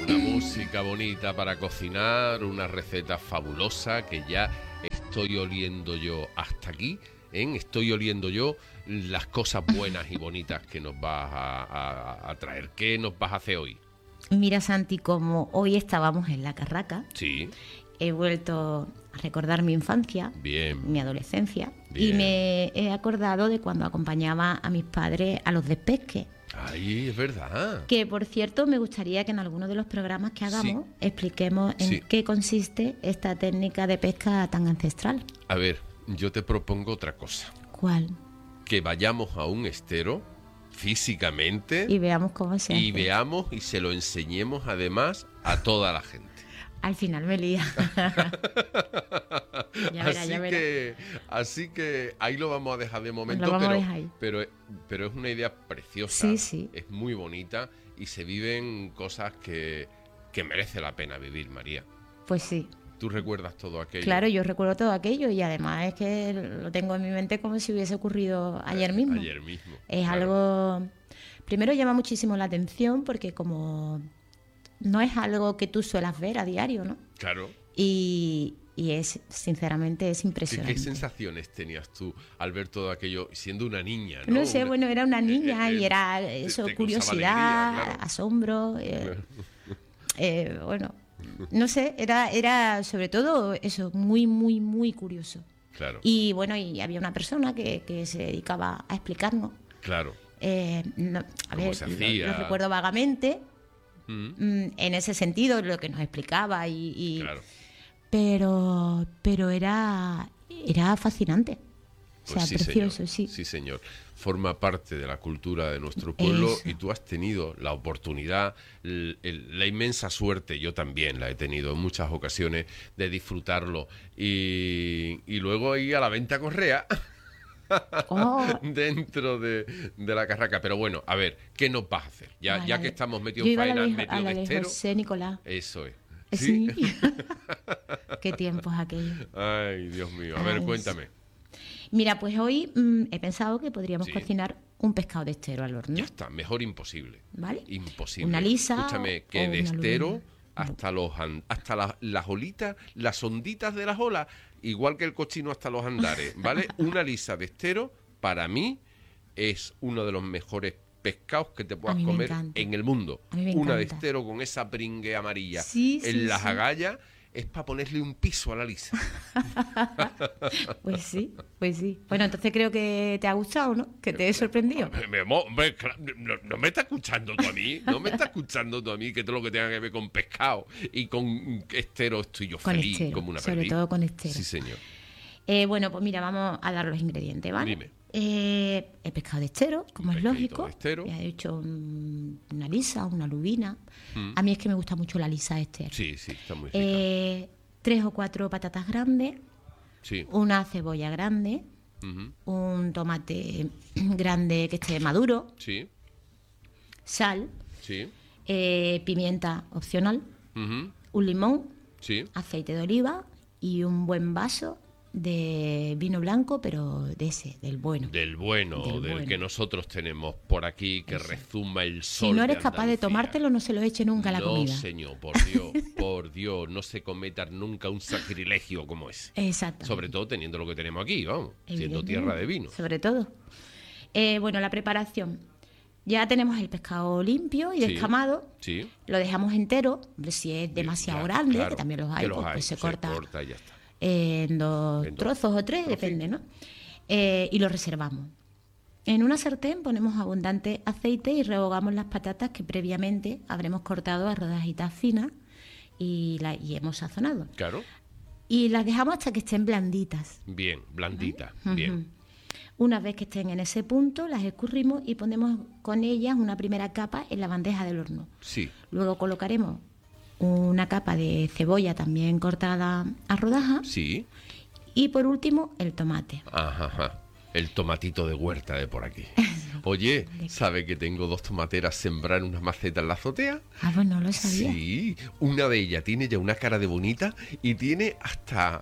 una música bonita para cocinar, una receta fabulosa que ya estoy oliendo yo hasta aquí, ¿eh? Estoy oliendo yo las cosas buenas y bonitas que nos vas a traer. ¿Qué nos vas a hacer hoy? Mira, Santi, como hoy estábamos en la Carraca, Sí. he vuelto a recordar mi infancia, Bien. mi adolescencia, Bien. y me he acordado de cuando acompañaba a mis padres a los despesques. Ay, es verdad. Que, por cierto, me gustaría que en alguno de los programas que hagamos expliquemos en qué consiste esta técnica de pesca tan ancestral. A ver, yo te propongo otra cosa. ¿Cuál? Que vayamos a un estero físicamente Y veamos cómo se hace. y veamos y se lo enseñemos además a toda la gente. Al final me lía. Ya verá, ya verá. Así que ahí lo vamos a dejar de momento, Lo vamos a dejar ahí. pero es una idea preciosa. Sí, sí. Es muy bonita y se viven cosas que merece la pena vivir, María. Pues sí. ¿Tú recuerdas todo aquello? Claro, yo recuerdo todo aquello y además es que lo tengo en mi mente como si hubiese ocurrido ayer mismo. Ayer mismo. Es algo... Primero llama muchísimo la atención porque como no es algo que tú suelas ver a diario, ¿no? Claro. Y es, sinceramente, es impresionante. ¿Qué sensaciones tenías tú al ver todo aquello siendo una niña? No sé, bueno, era una niña y era eso, te causaba curiosidad, alegría, claro. asombro, bueno, no sé, era sobre todo eso, muy, muy, muy curioso. Claro. Y bueno, y había una persona que se dedicaba a explicarnos. Claro. No, a ¿Cómo ver, se hacía? lo recuerdo vagamente, Mm. en ese sentido, lo que nos explicaba y Claro. pero era fascinante. O sea, Pues sí, precioso, señor. sí. Sí, señor. Forma parte de la cultura de nuestro pueblo Eso. y tú has tenido la oportunidad, la inmensa suerte, yo también la he tenido en muchas ocasiones, de disfrutarlo y luego ir a la venta correa Oh. dentro de la carraca. Pero bueno, a ver, ¿qué nos vas a hacer? Ya que estamos metidos Yo en iba faena, a metidos la de de estero. José Nicolás. Eso es. Sí. Qué tiempos aquellos. Ay, Dios mío. A ver, Ay, cuéntame. Mira, pues hoy he pensado que podríamos Sí. cocinar un pescado de estero al horno. Ya está, mejor imposible. ¿Vale? Imposible. Una lisa Escúchame, que o de una estero lubina. hasta las olitas, las onditas de las olas, igual que el cochino hasta los andares, ¿vale? Una lisa de estero, para mí, es uno de los mejores pescados que te A puedas mí me comer encanta. en el mundo. A mí me Una de encanta. estero con esa pringue amarilla Sí, en sí, las sí. agallas es para ponerle un piso a la lisa. Pues sí, pues sí. Bueno, entonces creo que te ha gustado, ¿no? Que te he sorprendido. Hombre, no me estás escuchando tú a mí, no me estás escuchando tú a mí que todo lo que tenga que ver con pescado y con estero estoy yo Con feliz estero, como una sobre perdiz. todo con estero. Sí, señor. Bueno, pues mira, vamos a dar los ingredientes, ¿vale? Dime. El pescado de estero, como Un es pescadito lógico. de estero. Ya he hecho una lisa, una lubina. A mí es que me gusta mucho la lisa de estero. Sí, está muy rica. 3 o 4 patatas grandes, Sí. una cebolla grande, Ujú. un tomate grande que esté maduro, Sí, sal, sí. pimienta opcional, Ujú. un limón, Sí. aceite de oliva y un buen vaso de vino blanco, pero de ese, del bueno. Del bueno, Del del bueno. que nosotros tenemos por aquí, que Eso. rezuma el sol. Si no eres de capaz de Andalucía. tomártelo, no se lo eche nunca a la comida. No, señor, por Dios, no se cometa nunca un sacrilegio como ese. Exacto. Sobre todo teniendo lo que tenemos aquí, vamos, siendo Evidentemente, tierra de vino. Sobre todo. Bueno, la preparación. Ya tenemos el pescado limpio y Sí, descamado. sí. Lo dejamos entero. Hombre, si es demasiado Ya, grande, claro, que también los hay, que pues se corta y ya está. en dos En dos trozos o tres, trocitos. depende, ¿no? Y lo reservamos. En una sartén ponemos abundante aceite y rehogamos las patatas que previamente habremos cortado a rodajitas finas y hemos sazonado. Claro, Y las dejamos hasta que estén blanditas. bien, blandita, Ujú. bien. Una vez que estén en ese punto, las escurrimos y ponemos con ellas una primera capa en la bandeja del horno. Sí, Luego colocaremos una capa de cebolla también cortada a rodajas sí. y por último el tomate. Ajá. El tomatito de huerta de por aquí. Oye, ¿sabe que tengo 2 tomateras sembradas en unas macetas en la azotea? Ah, pues no lo sabía. Sí, una de ellas tiene ya una cara de bonita y tiene hasta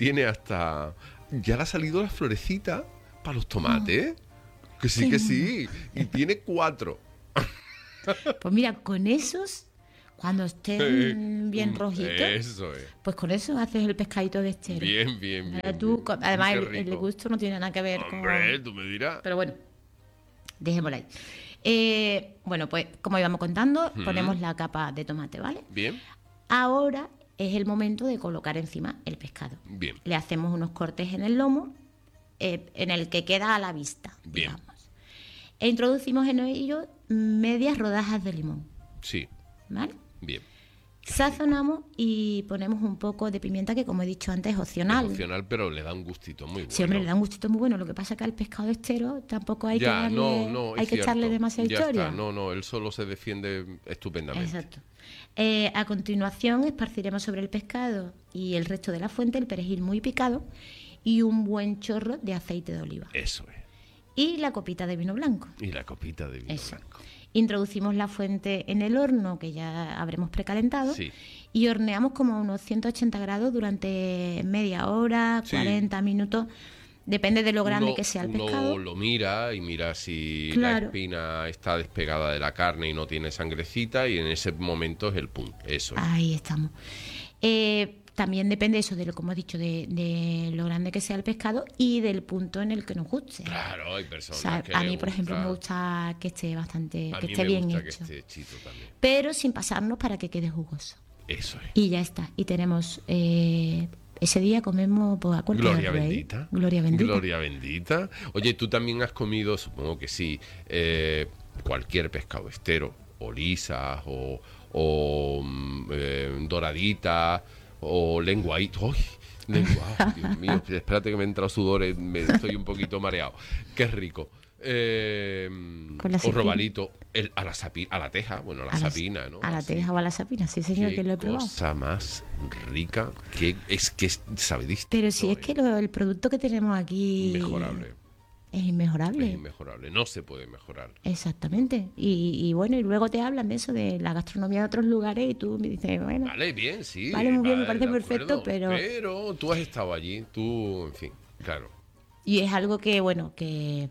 ya le ha salido la florecita para los tomates. Que sí, y tiene 4. Pues mira, con esos Cuando estén bien rojitos. Eso es. Pues con eso haces el pescadito de estero. Bien, bien, bien. Ahora tú, bien. además, Qué el rico. gusto no tiene nada que ver Hombre, tú me dirás. Pero bueno, dejémoslo ahí. Bueno, pues como íbamos contando, ponemos la capa de tomate, ¿vale? Bien, Ahora es el momento de colocar encima el pescado. bien. Le hacemos unos cortes en el lomo, en el que queda a la vista, Bien. digamos. E introducimos en ello medias rodajas de limón, Sí, ¿vale? bien. Sazonamos y ponemos un poco de pimienta, que como he dicho antes es opcional. Es opcional, pero le da un gustito muy bueno. Sí, hombre, le da un gustito muy bueno. Lo que pasa es que al pescado estero tampoco hay que Ya, darle, no, hay es que echarle cierto. demasiada Ya historia. está. No, él solo se defiende estupendamente. Exacto. A continuación esparciremos sobre el pescado y el resto de la fuente el perejil muy picado y un buen chorro de aceite de oliva. Eso es. Y la copita de vino blanco. Y la copita de vino Eso. blanco. Introducimos la fuente en el horno, que ya habremos precalentado, Sí. y horneamos como a unos 180 grados durante media hora, Sí. 40 minutos, depende de lo grande que sea el pescado. Uno lo mira y mira si Claro. la espina está despegada de la carne y no tiene sangrecita, y en ese momento es el punto. Eso es. Ahí estamos. También depende eso de lo, como he dicho, de lo grande que sea el pescado y del punto en el que nos guste. Claro, hay O personas sea, que a le mí, por ejemplo, me gusta. gusta que esté bastante, A que mí esté me bien gusta hecho, que esté hechito también. pero sin pasarnos para que quede jugoso. Eso es. Y ya está. Y tenemos ese día comemos pues, a cuerpo Gloria de rey. bendita. Gloria bendita. Gloria bendita. Oye, tú también has comido, supongo que sí, cualquier pescado estero, o lisas, o doraditas, o lenguaditas. ¡Uy! Lenguado, Dios mío, espérate que me entra sudor, estoy un poquito mareado. Qué rico. Con la O sapina. robalito, a la teja, bueno, a la sapina, ¿no? A la Así. teja o a la sapina, sí, señor, Qué que lo he probado. cosa más rica, que sabe distinto. Pero si es que el producto que tenemos aquí Inmejorable. es inmejorable. Es inmejorable, no se puede mejorar. Exactamente. Y bueno, y luego te hablan de eso, de la gastronomía de otros lugares y tú me dices, bueno, Vale, bien, sí. Vale, muy bien, me parece de perfecto, acuerdo, pero- Pero tú has estado allí, tú, en fin, claro. y es algo que, bueno, que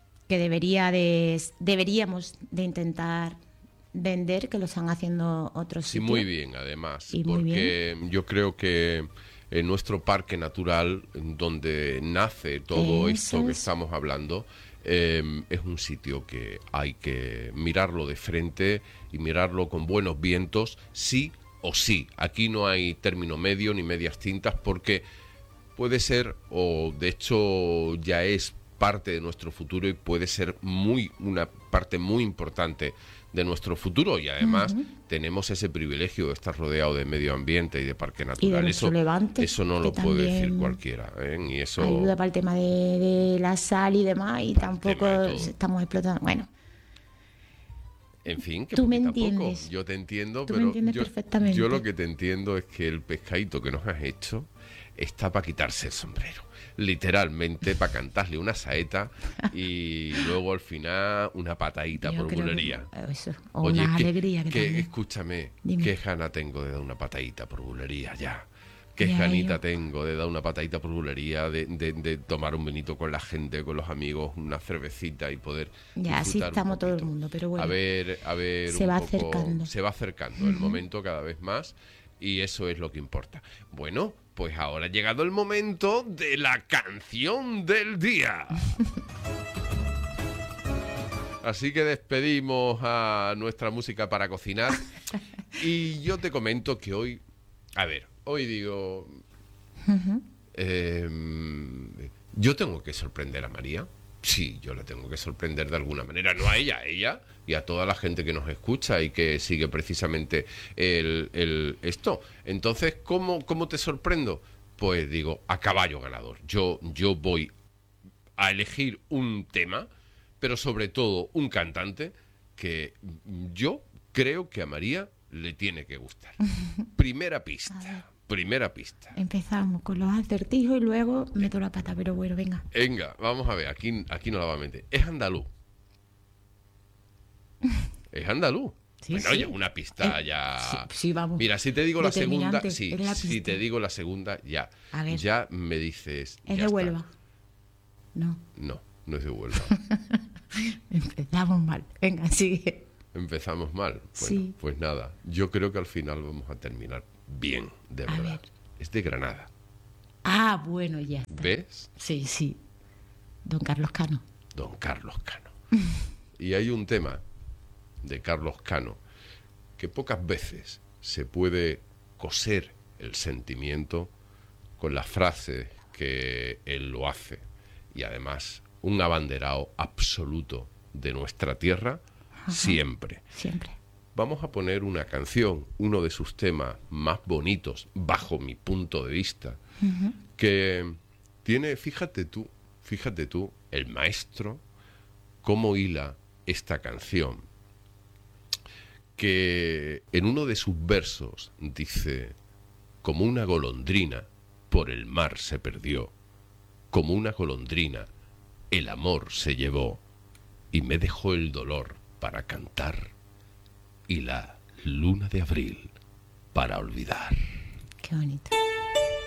deberíamos de intentar vender, que lo están haciendo otros Sí, sitios. muy bien, además. Y muy porque yo creo que en nuestro parque natural, en donde nace todo Eso esto que es. estamos hablando, es un sitio que hay que mirarlo de frente y mirarlo con buenos vientos, sí o sí. Aquí no hay término medio ni medias tintas, porque puede ser, o de hecho ya es parte de nuestro futuro, y puede ser una parte muy importante de nuestro futuro, y además tenemos ese privilegio de estar rodeado de medio ambiente y de parque natural. nuestro Levante, eso no que lo puede decir también cualquiera, ¿eh? Y eso Ayuda para el tema de la sal y demás, y tampoco tema de todo. estamos explotando. Bueno, en fin, que Tú me poquito a poco. entiendes. Yo te entiendo, Tú me pero entiendes perfectamente. yo lo que te entiendo es que el pescadito que nos has hecho está para quitarse el sombrero. Literalmente, para cantarle una saeta y luego al final una patadita yo por creo que- bulería. eso, o Oye, una que- alegría que también. escúchame, Dime. qué gana tengo de dar una patadita por bulería ya. Qué Ya, ganita yo. tengo de dar una patadita por bulería, de tomar un vinito con la gente, con los amigos, una cervecita y poder Ya, así disfrutar un estamos todo el poquito. mundo, pero bueno. A ver, se un va poco- acercando. se va acercando el momento cada vez más, y eso es lo que importa. Bueno, pues ahora ha llegado el momento de la canción del día. Así que despedimos a nuestra música para cocinar, y yo te comento que hoy, hoy digo, yo tengo que sorprender a María. Sí, yo la tengo que sorprender de alguna manera, no a ella, a ella y a toda la gente que nos escucha y que sigue precisamente esto. Entonces, ¿cómo te sorprendo? Pues digo, a caballo ganador. Yo voy a elegir un tema, pero sobre todo un cantante que yo creo que a María le tiene que gustar. Primera pista. Empezamos con los acertijos y luego meto la pata, pero bueno, venga. Venga, vamos a ver, aquí no la va a meter. Es andaluz. Es andaluz. Sí, bueno, sí. oye, una pista ya. Sí, vamos. Mira, si te digo la segunda, Determinante, sí. es la Si pista. te digo la segunda, ya. A ver. Ya me dices. ¿Es ya de está. Huelva? No, No, no es de Huelva. empezamos mal. Venga, sigue. Empezamos mal. Bueno, Sí. pues nada, yo creo que al final vamos a terminar bien, de A verdad. ver. Es de Granada. Ah, bueno, ya está. ¿Ves? Sí, sí. Don Carlos Cano. Don Carlos Cano. Y hay un tema de Carlos Cano que pocas veces se puede coser el sentimiento con las frases que él lo hace. Y además, un abanderado absoluto de nuestra tierra, siempre. Siempre. Vamos a poner una canción, uno de sus temas más bonitos, bajo mi punto de vista, que tiene, fíjate tú, el maestro, cómo hila esta canción, que en uno de sus versos dice: como una golondrina por el mar se perdió, como una golondrina el amor se llevó, y me dejó el dolor para cantar y la luna de abril para olvidar. Qué bonito.